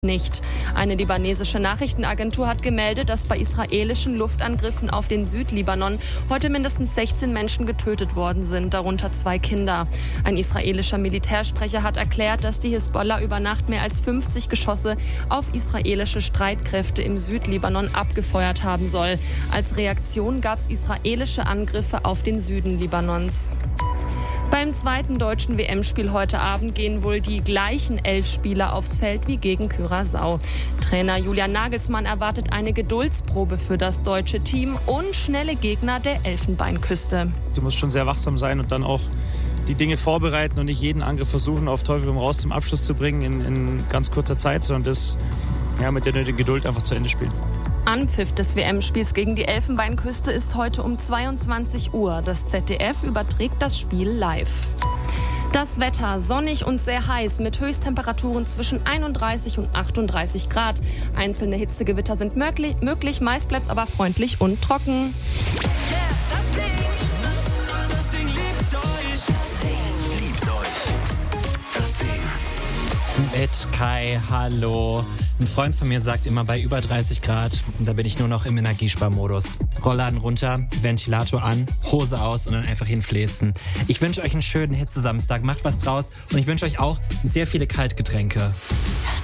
nicht. Eine libanesische Nachrichtenagentur hat gemeldet, dass bei israelischen Luftangriffen auf den Südlibanon heute mindestens 16 Menschen getötet worden sind, darunter 2 Kinder. Ein israelischer Militärsprecher hat erklärt, dass die Hisbollah über Nacht mehr als 50 Geschosse auf israelische Streitkräfte im Südlibanon abgefeuert haben soll. Als Reaktion gab es israelische Angriffe auf den Süden Libanons. Beim zweiten deutschen WM-Spiel heute Abend gehen wohl die gleichen 11 Spieler aufs Feld wie gegen Curaçao. Trainer Julian Nagelsmann erwartet eine Geduldsprobe für das deutsche Team und schnelle Gegner der Elfenbeinküste. Du musst schon sehr wachsam sein und dann auch die Dinge vorbereiten und nicht jeden Angriff versuchen, auf Teufel komm raus zum Abschluss zu bringen in ganz kurzer Zeit, sondern das mit der nötigen Geduld einfach zu Ende spielen. Anpfiff des WM-Spiels gegen die Elfenbeinküste ist heute um 22 Uhr. Das ZDF überträgt das Spiel live. Das Wetter sonnig und sehr heiß mit Höchsttemperaturen zwischen 31 und 38 Grad. Einzelne Hitzegewitter sind möglich, meist bleibt es aber freundlich und trocken. Mit Kai, hallo. Ein Freund von mir sagt immer, bei über 30 Grad, da bin ich nur noch im Energiesparmodus. Rollladen runter, Ventilator an, Hose aus und dann einfach hinfläzen. Ich wünsche euch einen schönen Hitzesamstag, macht was draus und ich wünsche euch auch sehr viele Kaltgetränke.